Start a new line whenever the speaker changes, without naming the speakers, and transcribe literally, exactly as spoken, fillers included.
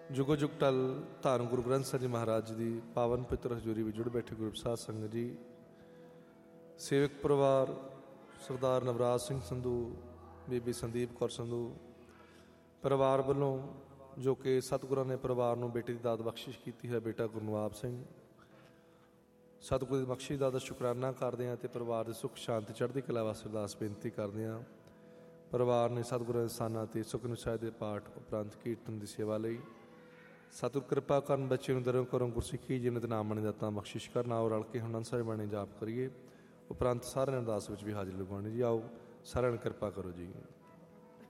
जुगो जुग टल धारण गुरु ग्रंथ साहिब जी महाराज जी की पावन पित्र हजूरी में जुड़ बैठे गुरु साध संगत जी, सेवक परिवार सरदार नवराज सिंह संधू, बीबी संदीप कौर संधू परिवार वालों, जो कि सतगुरां ने परिवार को बेटे की दात बख्शिश की है, बेटा गुरनवाब सिंह, सतगुरु की बख्शिश का शुकराना करते हैं तो परिवार की सुख शांति चढ़ती कला वास्ते अरदास बेनती करते हैं। परिवार ने सतगुरु के स्थानों से सुखमनी साहिब के पाठ उपरंत कीर्तन की सेवा ली। सतगुर कृपा करन बच्चे दरों करों गुरसिੱਖੀ जिन्हें तो नाम बने दाता बख्शिश करना और रल के हनुमान साहिब बाणी जाप करिए। उपरंत सारे अरदास भी हाजिर लगवानी जी। आओ सारे कृपा करो जी।